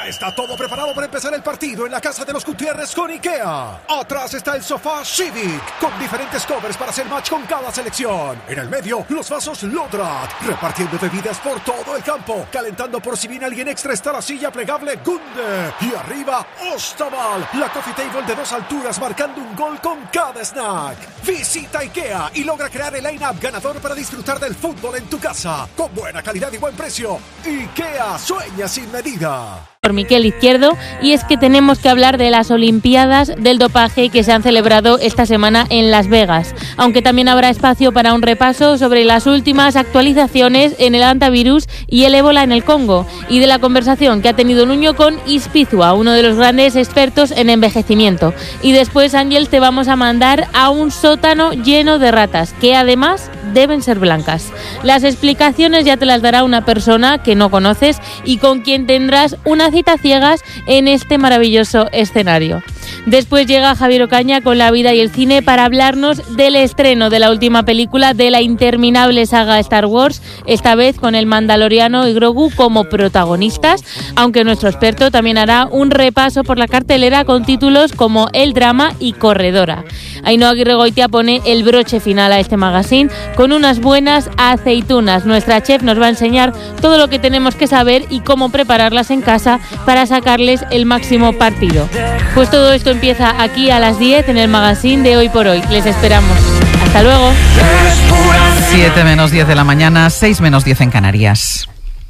Ya está todo preparado para empezar el partido en la casa de los Gutiérrez con IKEA. Atrás está el sofá Civic, con diferentes covers para hacer match con cada selección. En el medio, los vasos Lodrat, repartiendo bebidas por todo el campo. Calentando por si viene alguien extra está la silla plegable Gunde. Y arriba, Ostaval, la coffee table de 2 alturas marcando un gol con cada snack. Visita IKEA y logra crear el line-up ganador para disfrutar del fútbol en tu casa. Con buena calidad y buen precio. IKEA, sueña sin medida. Por Miquel Izquierdo, y es que tenemos que hablar de las Olimpiadas del dopaje que se han celebrado esta semana en Las Vegas, aunque también habrá espacio para un repaso sobre las últimas actualizaciones en el hantavirus y el ébola en el Congo, y de la conversación que ha tenido Nuño con Ispizua, uno de los grandes expertos en envejecimiento. Y después, Ángel, te vamos a mandar a un sótano lleno de ratas, que además deben ser blancas. Las explicaciones ya te las dará una persona que no conoces y con quien tendrás una cita ciegas en este maravilloso escenario. Después llega Javier Ocaña con la vida y el cine para hablarnos del estreno de la última película de la interminable saga Star Wars, esta vez con el Mandaloriano y Grogu como protagonistas, aunque nuestro experto también hará un repaso por la cartelera con títulos como El Drama y Corredora. Ainhoa Aguirregoitia pone el broche final a este magazine con unas buenas aceitunas. Nuestra chef nos va a enseñar todo lo que tenemos que saber y cómo prepararlas en casa para sacarles el máximo partido. Pues todo esto empieza aquí a las 10 en el magazine de Hoy por Hoy. Les esperamos. Hasta luego. 7 menos 10 de la mañana, 6 menos 10 en Canarias.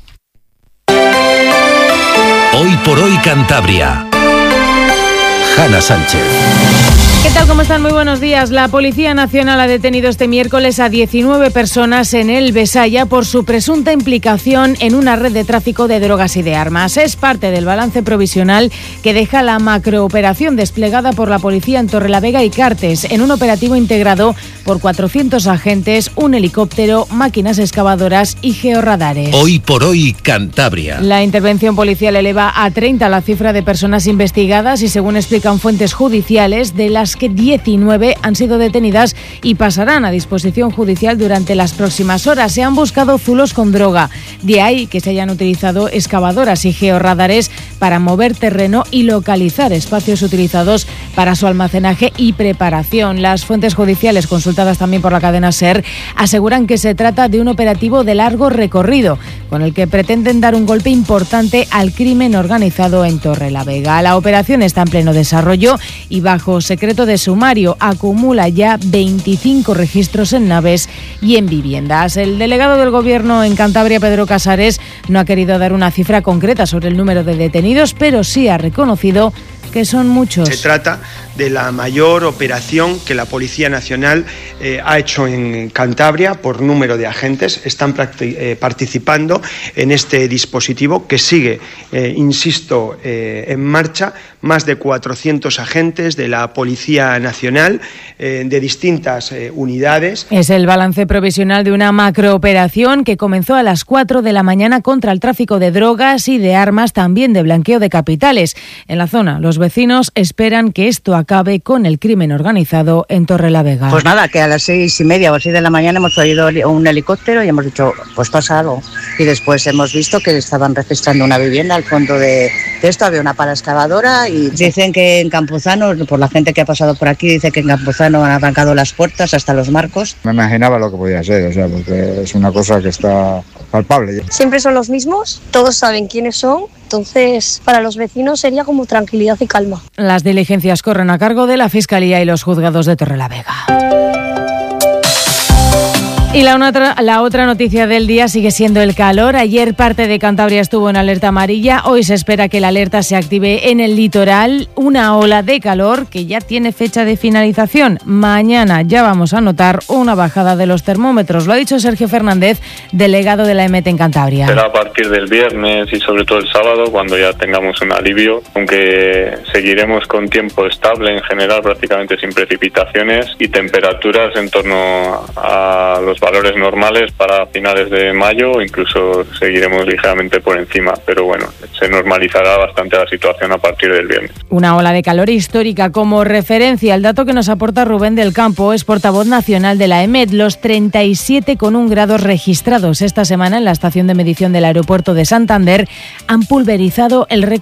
Hoy por Hoy Cantabria. Hanna Sánchez. ¿Qué tal? ¿Cómo están? Muy buenos días. La Policía Nacional ha detenido este miércoles a 19 personas en el Besaya por su presunta implicación en una red de tráfico de drogas y de armas. Es parte del balance provisional que deja la macrooperación desplegada por la policía en Torrelavega y Cartes, en un operativo integrado por 400 agentes, un helicóptero, máquinas excavadoras y georradares. Hoy por Hoy Cantabria. La intervención policial eleva a 30 la cifra de personas investigadas y, según explican fuentes judiciales, de las que 19 han sido detenidas y pasarán a disposición judicial durante las próximas horas. Se han buscado zulos con droga, de ahí que se hayan utilizado excavadoras y georradares para mover terreno y localizar espacios utilizados para su almacenaje y preparación. Las fuentes judiciales, consultadas también por la cadena SER, aseguran que se trata de un operativo de largo recorrido, con el que pretenden dar un golpe importante al crimen organizado en Torrelavega. La operación está en pleno desarrollo y bajo secreto de sumario. Acumula ya 25 registros en naves y en viviendas. El delegado del Gobierno en Cantabria, Pedro Casares, no ha querido dar una cifra concreta sobre el número de detenidos, pero sí ha reconocido que son muchos. Se trata de la mayor operación que la Policía Nacional ha hecho en Cantabria por número de agentes. Están participando en este dispositivo que sigue, insisto, en marcha. Más de 400 agentes de la Policía Nacional de distintas unidades. Es el balance provisional de una macrooperación que comenzó a las 4 de la mañana contra el tráfico de drogas y de armas, también de blanqueo de capitales. En la zona, los vecinos esperan que esto acabe con el crimen organizado en Torrelavega. Pues nada, que a las 6:30 o 6 de la mañana hemos oído un helicóptero y hemos dicho, pues pasa algo. Y después hemos visto que estaban registrando una vivienda al fondo de esto, había una pala excavadora y dicen que en Campuzano, por la gente que ha pasado por aquí, dice que en Campuzano han arrancado las puertas hasta los marcos. Me imaginaba lo que podía ser, o sea, porque es una cosa que está palpable. Siempre son los mismos, todos saben quiénes son. Entonces, para los vecinos sería como tranquilidad y calma. Las diligencias corren a cargo de la Fiscalía y los juzgados de Torrelavega. Y la otra noticia del día sigue siendo el calor. Ayer parte de Cantabria estuvo en alerta amarilla. Hoy se espera que la alerta se active en el litoral. Una ola de calor que ya tiene fecha de finalización. Mañana ya vamos a notar una bajada de los termómetros. Lo ha dicho Sergio Fernández, delegado de la EMET en Cantabria. Será a partir del viernes y sobre todo el sábado cuando ya tengamos un alivio, aunque seguiremos con tiempo estable en general, prácticamente sin precipitaciones y temperaturas en torno a los valores normales para finales de mayo, o incluso seguiremos ligeramente por encima, pero bueno, se normalizará bastante la situación a partir del viernes. Una ola de calor histórica. Como referencia, el dato que nos aporta Rubén del Campo, es portavoz nacional de la EMET, los 37,1 grados registrados esta semana en la estación de medición del aeropuerto de Santander han pulverizado el récord